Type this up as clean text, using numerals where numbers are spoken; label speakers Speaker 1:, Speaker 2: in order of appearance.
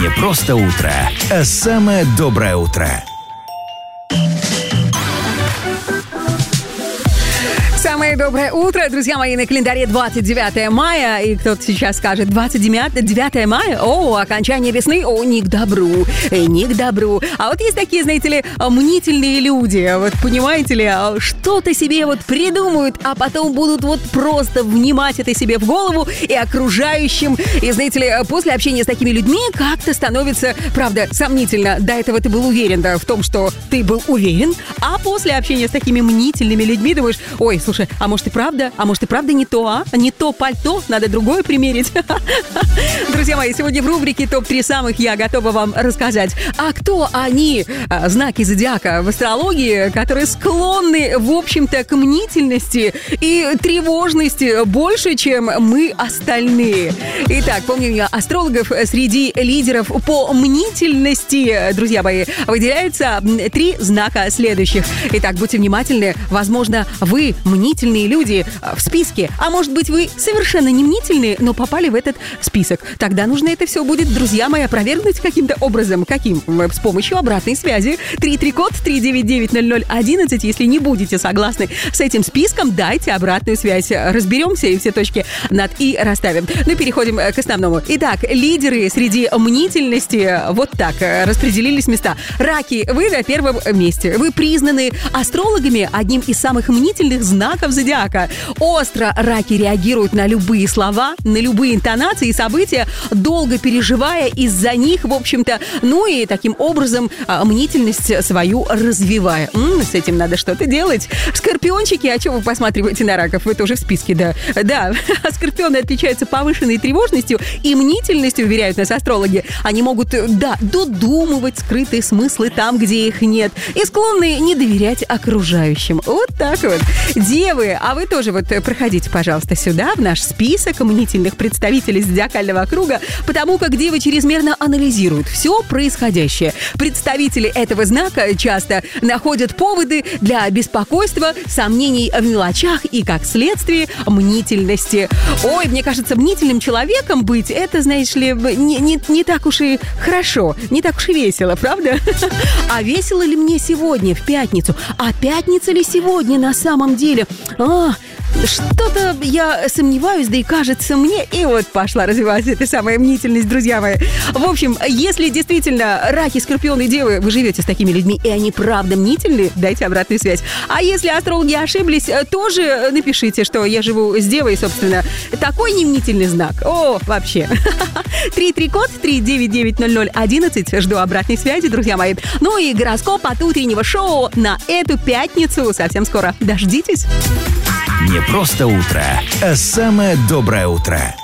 Speaker 1: Не просто утро, а самое доброе утро.
Speaker 2: Самое доброе утро, друзья мои, на календаре 29 мая. И кто-то сейчас скажет, 29 мая? О, окончание весны, о, не к добру, не к добру. А вот есть такие, знаете ли, мнительные люди, вот понимаете ли, что-то себе вот придумают, а потом будут вот просто внимать это себе в голову и окружающим. И, знаете ли, после общения с такими людьми как-то становится, правда, сомнительно. До этого ты был уверен, да, в том, что ты был уверен, а после общения с такими мнительными людьми думаешь, ой, слушай, а может и правда? А может и правда не то, а? Не то пальто, надо другое примерить. Друзья мои, сегодня в рубрике ТОП-3 самых я готова вам рассказать. А кто они, знаки зодиака в астрологии, которые склонны, в общем-то, к мнительности и тревожности больше, чем мы остальные. Итак, помним я, астрологов среди лидеров по мнительности, друзья мои, выделяются 3 знака следующих. Итак, будьте внимательны, возможно, вы мнительные люди в списке, а может быть, вы совершенно не мнительные, но попали в этот список. Тогда нужно это все будет, друзья мои, опровергнуть каким-то образом. Каким? С помощью обратной связи. 33-код 399-0011. Если не будете согласны с этим списком, дайте обратную связь. Разберемся и все точки над «и» расставим. Ну, переходим к основному. Итак, лидеры среди мнительности вот так распределились места. Раки, вы на первом месте. Вы признаны астрологами одним из самых мнительных знаков зодиака. Остро раки реагируют на любые слова, на любые интонации и события, долго переживая из-за них, в общем-то, ну и таким образом мнительность свою развивая. С этим надо что-то делать. Скорпиончики, а что вы посматриваете на раков? Вы тоже в списке, да. Да, скорпионы отличаются повышенной тревожностью и мнительностью, уверяют нас астрологи. Они могут, да, додумывать скрытые смыслы там, где их нет, и склонны не доверять окружающим. Вот так вот. Девы, а вы тоже вот проходите, пожалуйста, сюда, в наш список мнительных представителей зодиакального круга, потому как девы чрезмерно анализируют все происходящее. Представители этого знака часто находят поводы для беспокойства, сомнений в мелочах и, как следствие, мнительности. Ой, мне кажется, мнительным человеком быть, это, знаешь ли, не так уж и хорошо, не так уж и весело, правда? А весело ли мне сегодня, в пятницу? А пятница ли сегодня на самом деле? Что-то я сомневаюсь, да и кажется мне, и вот пошла развиваться эта самая мнительность, друзья мои. В общем, если действительно раки, скорпионы и девы, вы живете с такими людьми, и они правда мнительны, дайте обратную связь. А если астрологи ошиблись, тоже напишите, что я живу с девой, собственно. Такой немнительный знак. О, вообще. 33-код 399-0011. Жду обратной связи, друзья мои. Ну и гороскоп от утреннего шоу на эту пятницу совсем скоро. Дождитесь.
Speaker 1: Не просто утро, а самое доброе утро.